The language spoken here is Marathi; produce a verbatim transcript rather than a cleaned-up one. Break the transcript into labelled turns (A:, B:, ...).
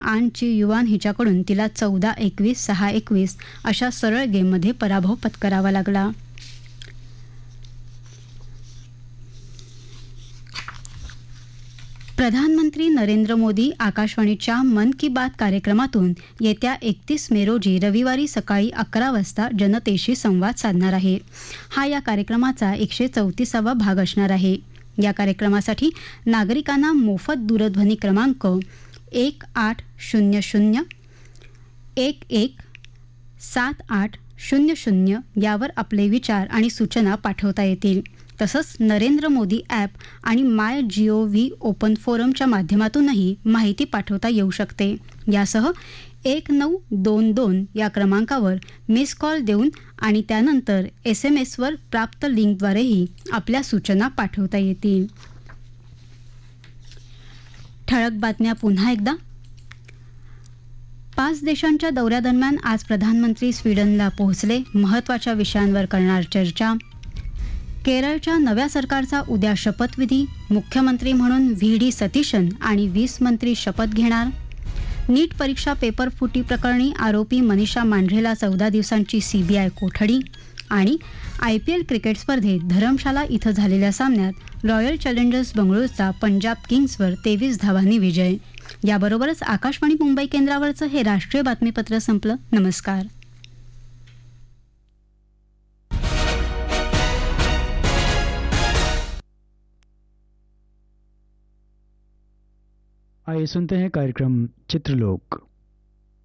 A: आन ची युवान हिच्याकडून तिला चौदा एकवीस सहा एकवीस अशा सरळ गेममध्ये पराभव पत्करावा लागला. प्रधानमंत्री नरेंद्र मोदी आकाशवाणीच्या मन की बात कार्यक्रमातून येत्या एकतीस मे रोजी रविवारी सकाळी अकरा वाजता जनतेशी संवाद साधणार आहे. हा या कार्यक्रमाचा एकशे चौतीसावा भाग असणार आहे. या कार्यक्रमासाठी नागरिकांना मोफत दूरध्वनी क्रमांक एक आठ शून्य शून्य एक एक सात आठ शून्य शून्य यावर आपले विचार आणि सूचना पाठवता येतील. तसंच नरेंद्र मोदी ॲप आणि माय जी ओ व्ही ओपन फोरमच्या माध्यमातूनही माहिती पाठवता येऊ शकते. यासह एक नऊ दोन दोन या क्रमांकावर मिस कॉल देऊन आणि त्यानंतर एस एम एसवर प्राप्त लिंकद्वारेही आपल्या सूचना पाठवता येतील. ठळक बातम्या पुन्हा एकदा. पाच देशांच्या दौऱ्यादरम्यान आज प्रधानमंत्री स्वीडनला पोहोचले. महत्त्वाच्या विषयांवर करणार चर्चा. केरळच्या नव्या सरकारचा उद्या शपथविधी. मुख्यमंत्री म्हणून व्ही डी सतीशन आणि वीस मंत्री शपथ घेणार. नीट परीक्षा पेपर फुटी प्रकरणी आरोपी मनीषा मांढरेला चौदा दिवसांची सीबीआय कोठडी. आणि आय पी एल क्रिकेट स्पर्धेत धरमशाला इथं झालेल्या सामन्यात रॉयल चॅलेंजर्स बंगळुरूचा पंजाब किंग्सवर तेवीस धावांनी विजय. याबरोबरच आकाशवाणी मुंबई केंद्रावरचं हे राष्ट्रीय बातमीपत्र संपलं. नमस्कार.
B: आइए सुनते हैं कार्यक्रम चित्रलोक.